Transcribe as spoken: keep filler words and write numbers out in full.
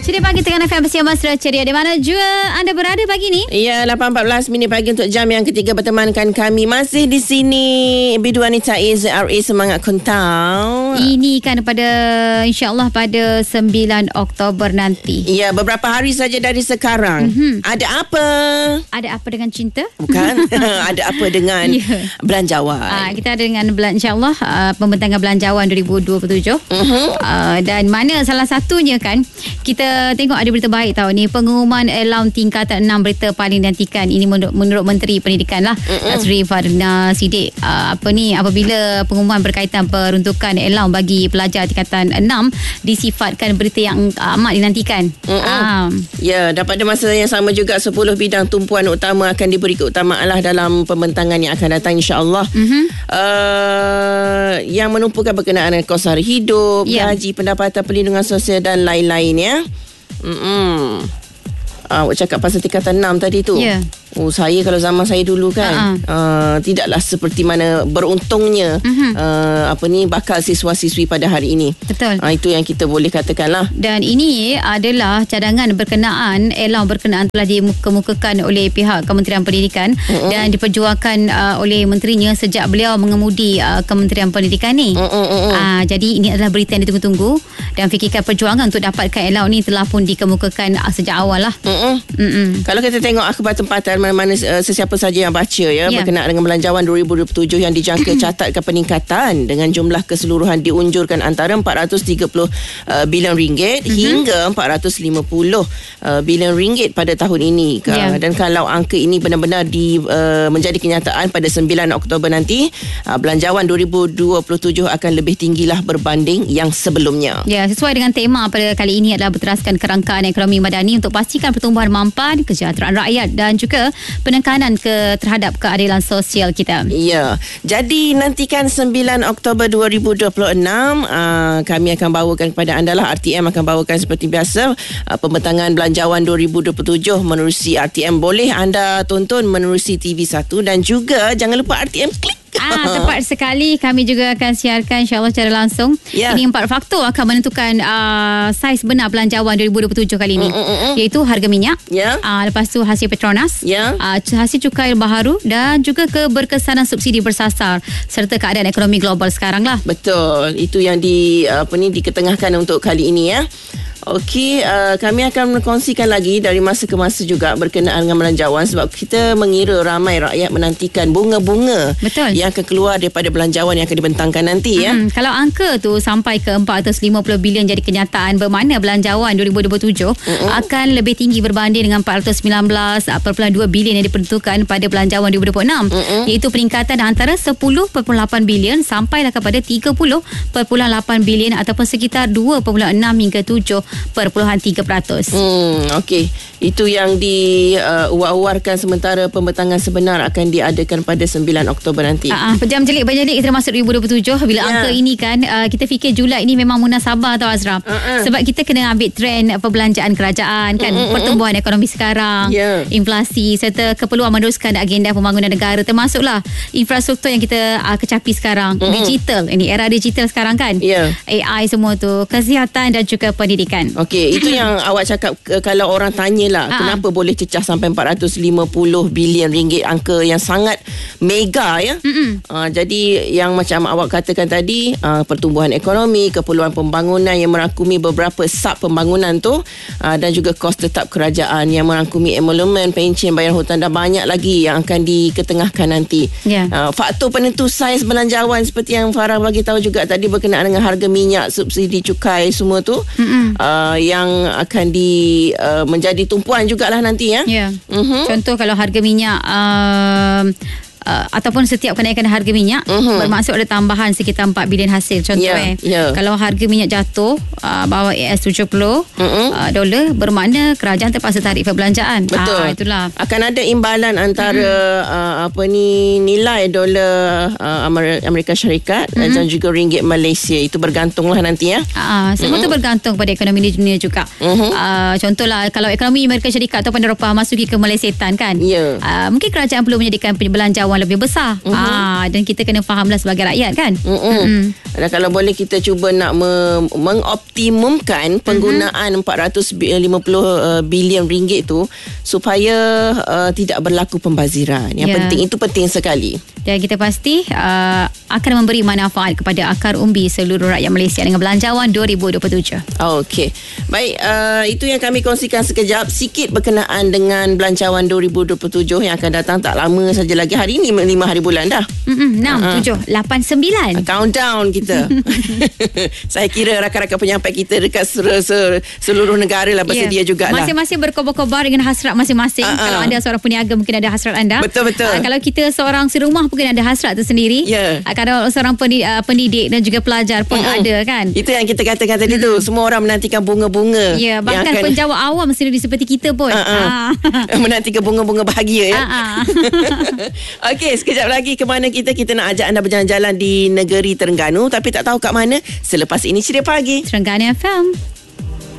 Ceria Pagi Tengah F M bersama Mesra Ceria. Di mana jua anda berada pagi ni? Ya, lapan empat belas minit pagi untuk jam yang ketiga bertemankan kami. Masih di sini Bidu Anita A Z R A Semangat Kuntau. Ini kan pada insya-Allah pada sembilan Oktober nanti. Ya, beberapa hari saja dari sekarang. Mm-hmm. Ada apa? Ada apa dengan cinta? Bukan. Ada apa dengan yeah. belanjawan? Uh, kita ada dengan insya-Allah uh, pembentangan belanjawan dua ribu dua puluh tujuh. Mm-hmm. Uh, dan mana salah satunya kan kita tengok ada berita baik tahun ni, pengumuman allowance tingkatan enam berita paling dinantikan. Ini menurut, menurut Menteri Pendidikan lah, Sri Fardina Sidik. Uh, apa ni apabila pengumuman berkaitan peruntukan allowance bagi pelajar tingkatan enam disifatkan berita yang uh, amat dinantikan. Uh. Ya, dapat ada masa yang sama juga sepuluh bidang tumpuan utama akan diberi keutamaan lah dalam pembentangan yang akan datang insya-Allah. Mm-hmm. Uh, yang menumpukan berkenaan dengan kos sara hidup, yeah. gaji, pendapatan, perlindungan sosial dan lain-lain ya. Hmm. Ah, awak cakap pasal tingkatan enam tadi tu. Ya. Yeah. Oh, saya kalau zaman saya dulu kan uh-huh. uh, tidaklah seperti mana beruntungnya uh-huh. uh, apa ni bakal siswa-siswi pada hari ini. Betul. Uh, itu yang kita boleh katakanlah. Dan ini adalah cadangan berkenaan allowance berkenaan telah dikemukakan oleh pihak Kementerian Pendidikan uh-huh. dan diperjuangkan uh, oleh menterinya sejak beliau mengemudi uh, Kementerian Pendidikan ni. Uh-huh. Uh, jadi ini adalah berita yang ditunggu-tunggu dan fikirkan perjuangan untuk dapatkan allowance ni telah pun dikemukakan uh, sejak awal lah. Uh-huh. Uh-huh. Kalau kita tengok akhbar tempatan mana-mana uh, sesiapa saja yang baca ya, yeah. berkenaan dengan belanjawan dua ribu dua puluh tujuh yang dijangka catatkan peningkatan dengan jumlah keseluruhan diunjurkan antara empat ratus tiga puluh uh, bilion ringgit mm-hmm. hingga empat ratus lima puluh uh, bilion ringgit pada tahun ini. Yeah. Dan kalau angka ini benar-benar di uh, menjadi kenyataan pada sembilan Oktober nanti, uh, belanjawan dua ribu dua puluh tujuh akan lebih tinggilah berbanding yang sebelumnya. Ya, yeah, sesuai dengan tema pada kali ini adalah berteraskan kerangkaan ekonomi madani untuk pastikan pertumbuhan mampan, kesejahteraan rakyat dan juga penekanan ke terhadap keadilan sosial kita. Ya. Jadi nantikan sembilan Oktober dua ribu dua puluh enam uh, kami akan bawakan kepada anda lah, R T M akan bawakan seperti biasa uh, pembentangan belanjawan dua ribu dua puluh tujuh menerusi R T M. Boleh anda tonton menerusi T V satu dan juga jangan lupa R T M klik. Ah, tepat sekali. Kami juga akan siarkan insya-Allah secara langsung. Yeah. Ini empat faktor akan menentukan uh, saiz benar belanjawan dua ribu dua puluh tujuh kali ini. Mm-mm. Iaitu harga minyak, yeah. uh, lepas tu hasil Petronas, yeah. uh, hasil cukai baharu dan juga keberkesanan subsidi bersasar serta keadaan ekonomi global sekarang lah. Betul. Itu yang di apa ni diketengahkan untuk kali ini ya. Okey, uh, kami akan kongsikan lagi dari masa ke masa juga berkenaan dengan belanjawan sebab kita mengira ramai rakyat menantikan bunga-bunga. Betul. Yang akan keluar daripada belanjawan yang akan dibentangkan nanti ya. Hmm, kalau angka tu sampai ke empat ratus lima puluh bilion jadi kenyataan, bermakna belanjawan dua ribu dua puluh tujuh uh-uh. akan lebih tinggi berbanding dengan empat ratus sembilan belas perpuluhan dua bilion yang diperuntukkan pada belanjawan dua ribu dua puluh enam, uh-uh. iaitu peningkatan antara sepuluh perpuluhan lapan bilion sampailah kepada tiga puluh perpuluhan lapan bilion ataupun sekitar dua perpuluhan enam hingga tujuh perpuluhan tiga peratus. Hmm, okey. Itu yang diuar-uarkan uh, sementara pembentangan sebenar akan diadakan pada sembilan Oktober nanti. Uh, uh, Pejam jelik berjelik kita masuk dua ribu dua puluh tujuh bila yeah. angka ini kan uh, kita fikir Julai ini memang munasabah tau Azra. Uh-uh. Sebab kita kena ambil trend perbelanjaan kerajaan kan, uh-uh. pertumbuhan ekonomi sekarang, yeah. inflasi serta keperluan meneruskan agenda pembangunan negara termasuklah infrastruktur yang kita uh, kecapi sekarang, uh-uh. digital. Ini era digital sekarang kan. Yeah. A I semua tu, kesihatan dan juga pendidikan. Okey, itu yang awak cakap uh, kalau orang tanyalah uh-huh. kenapa boleh cecah sampai empat ratus lima puluh bilion ringgit, angka yang sangat mega ya. Uh, jadi yang macam awak katakan tadi, uh, pertumbuhan ekonomi, keperluan pembangunan yang merangkumi beberapa sub pembangunan tu uh, dan juga kos tetap kerajaan yang merangkumi emolumen, pencen, bayaran hutang dan banyak lagi yang akan diketengahkan nanti. Yeah. Uh, faktor penentu saiz belanjawan seperti yang Farah bagi tahu juga tadi berkenaan dengan harga minyak, subsidi cukai semua tu uh, yang akan di uh, menjadi tumpuan jugalah nanti ya. Yeah. Uh-huh. Contoh kalau harga minyak uh, uh, ataupun setiap kenaikan harga minyak uh-huh. bermaksud ada tambahan sekitar empat bilion hasil. Contoh yeah, eh yeah. kalau harga minyak jatuh uh, bawah A S tujuh puluh uh-huh. uh, dolar, bermakna kerajaan terpaksa tarik perbelanjaan. Betul. Ah, itulah. Akan ada imbalan antara uh-huh. uh, apa ni nilai dolar uh, Amerika Syarikat uh-huh. dan juga ringgit Malaysia. Itu bergantunglah nanti ya. Ah, semua uh-huh. tu bergantung pada ekonomi di dunia juga. Uh-huh. Uh, contohlah kalau ekonomi Amerika Syarikat ataupun Eropah masuki ke Malaysia kan. Yeah. Uh, mungkin kerajaan perlu menyediakan belanjawan belanjawan lebih besar. Uh-huh. Ah, dan kita kena fahamlah sebagai rakyat kan. Uh-uh. Uh-uh. Dan kalau boleh kita cuba nak me- mengoptimumkan penggunaan uh-huh. empat ratus lima puluh bilion ringgit tu supaya uh, tidak berlaku pembaziran. Yang yeah. penting itu penting sekali. Dan kita pasti uh, akan memberi manfaat kepada akar umbi seluruh rakyat Malaysia dengan Belanjawan dua ribu dua puluh tujuh. Okey. Baik, uh, itu yang kami kongsikan sekejap sikit berkenaan dengan Belanjawan dua ribu dua puluh tujuh yang akan datang tak lama saja lagi. Hari ni lima hari bulan dah. enam, tujuh, lapan, sembilan. Countdown kita. Saya kira rakan-rakan penyampai kita dekat seluruh negara lah bersedia yeah. jugalah. Masing-masing berkobar-kobar dengan hasrat masing-masing. Uh-uh. Kalau anda seorang peniaga mungkin ada hasrat anda. Betul-betul. Uh, kalau kita seorang serumah mungkin ada hasrat tersendiri. Yeah. Uh, kalau seorang pendidik dan juga pelajar pun mm-hmm. ada kan. Itu yang kita katakan tadi mm-hmm. tu. Semua orang menantikan bunga-bunga. Ya, yeah, bahkan akan... penjawat awam sendiri seperti kita pun. Uh-uh. Uh. Menantikan bunga-bunga bahagia ya. Uh-uh. Okey, sekejap lagi ke mana kita? Kita nak ajak anda berjalan-jalan di negeri Terengganu tapi tak tahu kat mana. Selepas ini Ceria Pagi. Terengganu F M.